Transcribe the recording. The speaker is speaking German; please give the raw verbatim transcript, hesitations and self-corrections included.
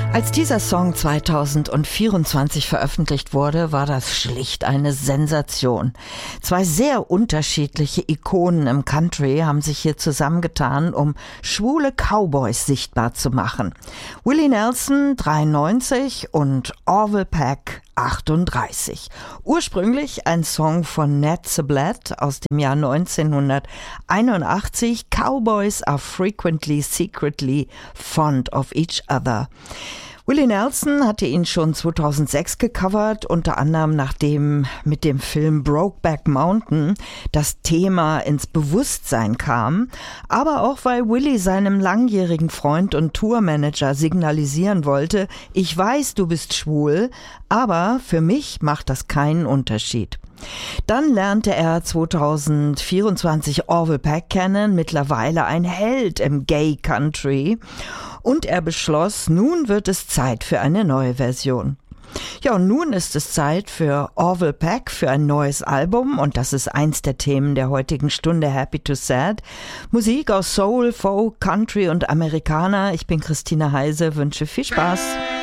Als dieser Song zweitausendvierundzwanzig veröffentlicht wurde, war das schlicht eine Sensation. Zwei sehr unterschiedliche Ikonen im Country haben sich hier zusammengetan, um schwule Cowboys sichtbar zu machen. Willie Nelson, dreiundneunzig, und Orville Peck, achtunddreißig. Ursprünglich ein Song von Ned Sublette aus dem Jahr neunzehnhunderteinundachtzig. Cowboys are frequently secretly fond of each other. Willie Nelson hatte ihn schon zweitausendsechs gecovert, unter anderem nachdem mit dem Film Brokeback Mountain das Thema ins Bewusstsein kam, aber auch weil Willie seinem langjährigen Freund und Tourmanager signalisieren wollte: Ich weiß, du bist schwul, aber für mich macht das keinen Unterschied. Dann lernte er zweitausendvierundzwanzig Orville Peck kennen, mittlerweile ein Held im Gay Country, und er beschloss, nun wird es Zeit für eine neue Version. Ja, und nun ist es Zeit für Orville Peck für ein neues Album, und das ist eins der Themen der heutigen Stunde Happy to Sad. Musik aus Soul, Folk, Country und Amerikaner. Ich bin Christina Heise, wünsche viel Spaß.